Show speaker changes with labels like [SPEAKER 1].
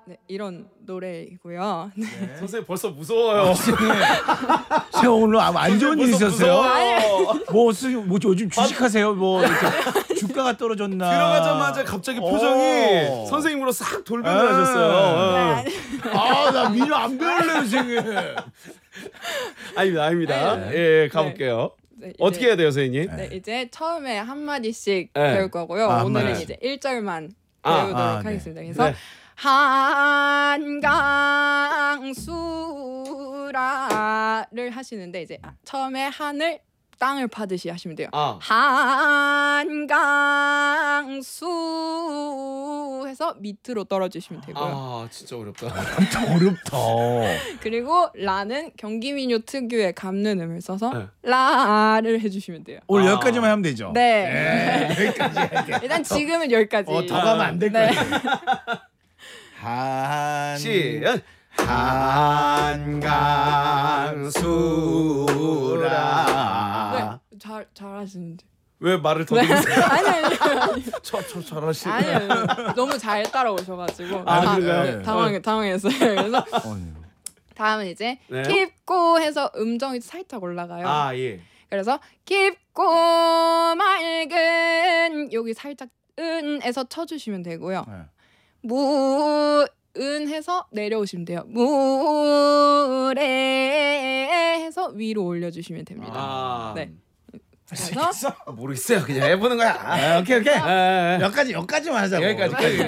[SPEAKER 1] 네, 이런 노래이고요. 네.
[SPEAKER 2] 선생님 벌써 무서워요.
[SPEAKER 3] 제가 오늘 안 좋은 일
[SPEAKER 2] 벌써
[SPEAKER 3] 있었어요?
[SPEAKER 2] 무서워요.
[SPEAKER 3] 뭐 요즘 주식하세요? 뭐 이렇게 주가가 떨어졌나?
[SPEAKER 2] 들어가자마자 갑자기 표정이 선생님으로 싹 돌변을 하셨어요.
[SPEAKER 3] 나 민요 안 배울래요, 선생님.
[SPEAKER 2] 아닙니다.
[SPEAKER 1] 네.
[SPEAKER 2] 예, 가볼게요.
[SPEAKER 1] 네, 이제,
[SPEAKER 2] 어떻게 해야 돼요, 선생님?
[SPEAKER 1] 네, 이제 처음에 한 마디씩
[SPEAKER 2] 네.
[SPEAKER 1] 배울 거고요.
[SPEAKER 3] 한
[SPEAKER 1] 오늘은
[SPEAKER 3] 마디.
[SPEAKER 1] 이제 1절만
[SPEAKER 2] 아,
[SPEAKER 1] 배우도록
[SPEAKER 3] 네.
[SPEAKER 1] 하겠습니다. 그래서
[SPEAKER 2] 네.
[SPEAKER 1] 한강수라를 하시는데 이제 처음에 한을 땅을 파듯이 하시면 돼요.
[SPEAKER 2] 아.
[SPEAKER 1] 한강수 해서 밑으로 떨어지시면 되고요.
[SPEAKER 2] 아, 진짜 어렵다.
[SPEAKER 3] 어렵다.
[SPEAKER 1] 그리고 라는 경기민요 특유의 감는 음을 써서
[SPEAKER 2] 네.
[SPEAKER 1] 라를 해주시면 돼요.
[SPEAKER 3] 오늘
[SPEAKER 2] 아.
[SPEAKER 3] 여기까지만 하면 되죠.
[SPEAKER 1] 네.
[SPEAKER 3] 여기까지 할게.
[SPEAKER 1] 일단 지금은 여기까지.
[SPEAKER 3] 더 가면 안 될
[SPEAKER 1] 네.
[SPEAKER 3] 거야.
[SPEAKER 2] 시작. 한강수라.
[SPEAKER 1] 네, 잘하시는데.
[SPEAKER 2] 왜 말을 더듬으세요?
[SPEAKER 1] 아니.
[SPEAKER 2] 저 잘하시.
[SPEAKER 1] 아니요. 너무 잘 따라오셔가지고
[SPEAKER 2] 그런가요?
[SPEAKER 1] 당황했어요. 그래서 다음은 이제
[SPEAKER 2] 네.
[SPEAKER 1] 깊고 해서 음정이 살짝 올라가요.
[SPEAKER 2] 아, 예.
[SPEAKER 1] 그래서 깊고 맑은 여기 살짝 은에서 쳐주시면 되고요.
[SPEAKER 3] 네.
[SPEAKER 1] 무은 해서 내려오시면 돼요. 무래 해서 위로 올려주시면 됩니다.
[SPEAKER 2] 아.
[SPEAKER 1] 네.
[SPEAKER 3] 알겠어?
[SPEAKER 2] 모르겠어요. 그냥 해보는 거야.
[SPEAKER 3] 오케이.
[SPEAKER 2] 예.
[SPEAKER 3] 여기까지만 하자고.
[SPEAKER 2] 여기까지.